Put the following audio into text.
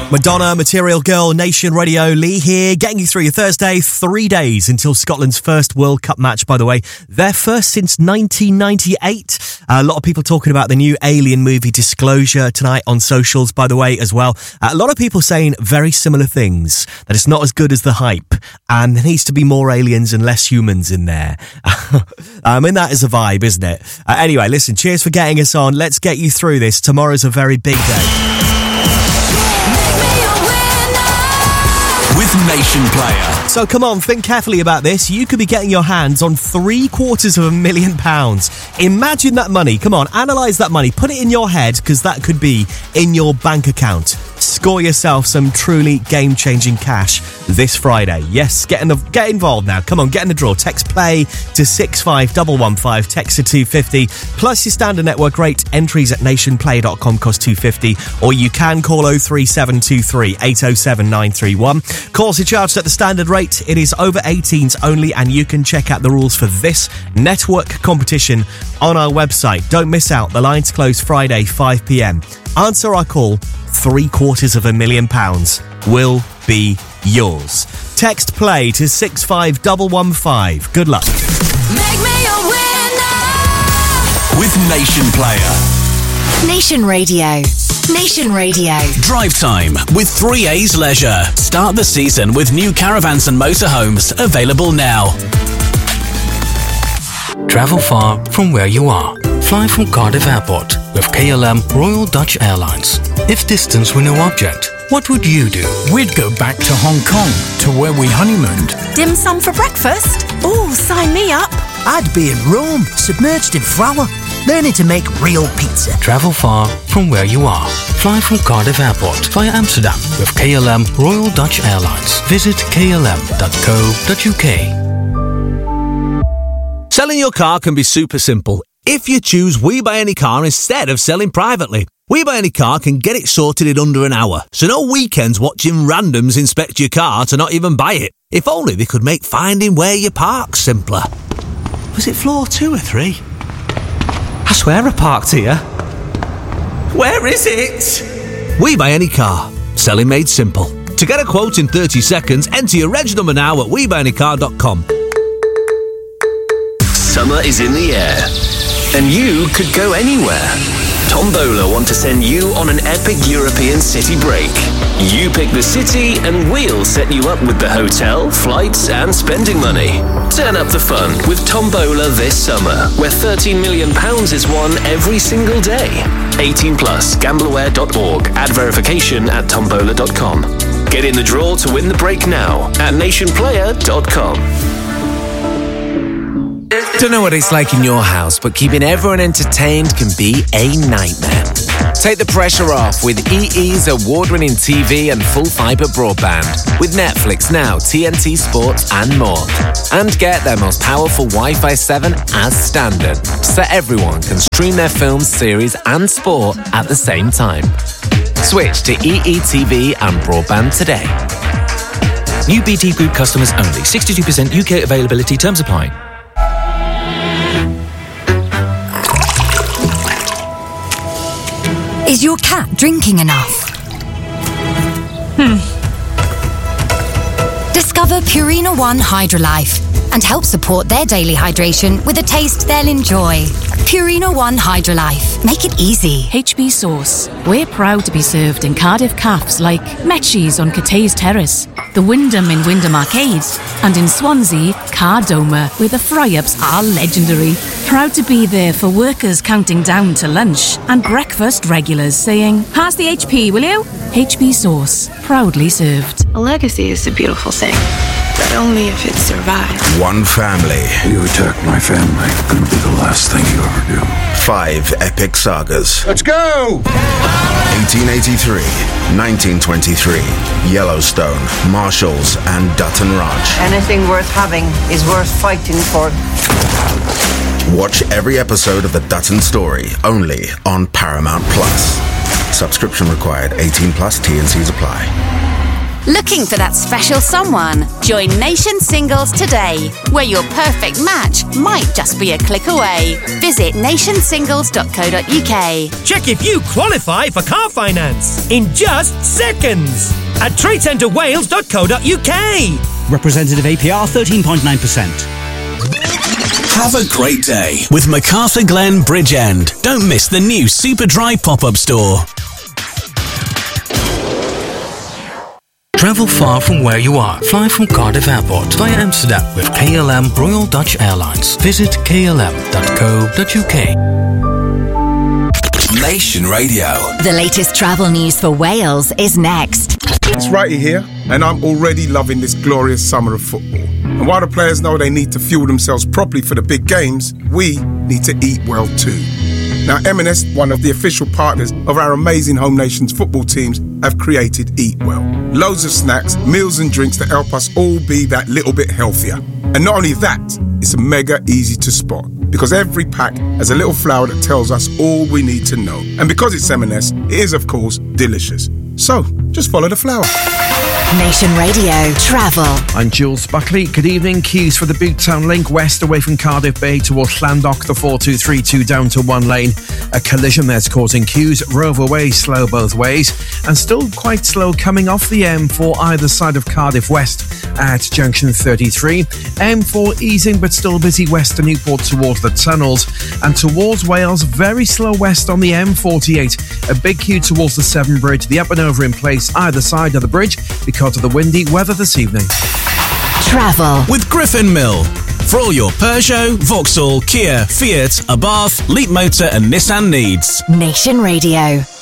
Madonna, Material Girl, Nation Radio, Lee here, getting you through your Thursday. 3 days until Scotland's first World Cup match, by the way. Their first since 1998. A lot of people talking about the new Alien movie Disclosure tonight on socials, by the way, as well. A lot of people saying very similar things, that it's not as good as the hype, and there needs to be more aliens and less humans in there. I mean, that is a vibe, isn't it? Anyway, listen, cheers for getting us on. Let's get you through this. Tomorrow's a very big day. With Nation Player. So come on, think carefully about this. You could be getting your hands on £750,000. Imagine that money. Come on, analyse that money. Put it in your head, because that could be in your bank account. Score yourself some truly game-changing cash this Friday. Yes, get involved now. Come on, get in the draw. Text play to 65115. Text to 250. Plus your standard network rate. Entries at nationplay.com cost 250. Or you can call 03723 807 931. Calls are charged at the standard rate. It is over 18s only, and you can check out the rules for this network competition on our website. Don't miss out. The lines close Friday, 5 p.m. Answer our call. £750,000 will be yours. Text play to 65115. Good luck. Make me a winner with Nation Player. Nation Radio. Nation Radio. Drive time with 3A's Leisure. Start the season with new caravans and motorhomes available now. Travel far from where you are. Fly from Cardiff Airport with KLM Royal Dutch Airlines. If distance were no object, what would you do? We'd go back to Hong Kong, to where we honeymooned. Dim sum for breakfast? Oh, sign me up. I'd be in Rome, submerged in flour, learning to make real pizza. Travel far from where you are. Fly from Cardiff Airport via Amsterdam with KLM Royal Dutch Airlines. Visit klm.co.uk. Selling your car can be super simple if you choose We Buy Any Car instead of selling privately. We Buy Any Car can get it sorted in under an hour, so no weekends watching randoms inspect your car to not even buy it. If only they could make finding where you park simpler. Was it floor 2 or 3? I swear I parked here. Where is it? We Buy Any Car. Selling made simple. To get a quote in 30 seconds, enter your reg number now at webuyanycar.com. Summer is in the air, and you could go anywhere. Tombola want to send you on an epic European city break. You pick the city and we'll set you up with the hotel, flights and spending money. Turn up the fun with Tombola this summer, where £13 million is won every single day. 18 plus, gambleaware.org. Add verification at tombola.com. Get in the draw to win the break now at nationplayer.com. Don't know what it's like in your house, but keeping everyone entertained can be a nightmare. Take the pressure off with EE's award-winning TV and full-fibre broadband. With Netflix Now, TNT Sports and more. And get their most powerful Wi-Fi 7 as standard, so everyone can stream their films, series and sport at the same time. Switch to EE TV and broadband today. New BT Group customers only. 62% UK availability. Terms apply. Is your cat drinking enough? Discover Purina One Hydrolife and help support their daily hydration with a taste they'll enjoy. Purina One Hydrolife. Make it easy. HB Sauce. We're proud to be served in Cardiff cafes like Metchie's on Cathays Terrace, the Wyndham in Wyndham Arcade, and in Swansea, Cardoma, where the fry-ups are legendary. Proud to be there for workers counting down to lunch and breakfast regulars saying, "Pass the HP, will you?" HB Sauce. Proudly served. A legacy is a beautiful thing, but only if it survives. One family. You attack my family, gonna be the last thing you ever do. 5 epic sagas. Let's go! 1883, 1923, Yellowstone, Marshalls, and Dutton Ranch. Anything worth having is worth fighting for. Watch every episode of The Dutton Story, only on Paramount Plus. Subscription required. 18 plus. T&Cs apply. Looking for that special someone? Join Nation Singles today, where your perfect match might just be a click away. Visit nationsingles.co.uk. Check if you qualify for car finance in just seconds at tradecentrewales.co.uk. Representative APR 13.9%. Have a great day with MacArthur Glen Bridgend. Don't miss the new Superdry pop-up store. Travel far from where you are. Fly from Cardiff Airport via Amsterdam with KLM Royal Dutch Airlines. Visit klm.co.uk. Nation Radio. The latest travel news for Wales is next. It's Righty here, and I'm already loving this glorious summer of football. And while the players know they need to fuel themselves properly for the big games, we need to eat well too. Now, M&S, one of the official partners of our amazing Home Nations football teams, have created Eat Well. Loads of snacks, meals and drinks that help us all be that little bit healthier. And not only that, it's mega easy to spot, because every pack has a little flower that tells us all we need to know. And because it's M&S, it is, of course, delicious. So, just follow the flower. Nation Radio Travel. I'm Jules Buckley. Good evening. Queues for the Boottown Link west away from Cardiff Bay towards Llandoch, the 4232 down to one lane. A collision there's causing queues. Rover Way slow both ways, and still quite slow coming off the M4 either side of Cardiff West at junction 33. M4 easing but still busy west to Newport towards the tunnels, and towards Wales very slow west on the M48. A big queue towards the Severn Bridge, the up and over in place either side of the bridge because of the windy weather this evening. Travel with Griffin Mill. For all your Peugeot, Vauxhall, Kia, Fiat, Abarth, Leap Motor and Nissan needs. Nation Radio.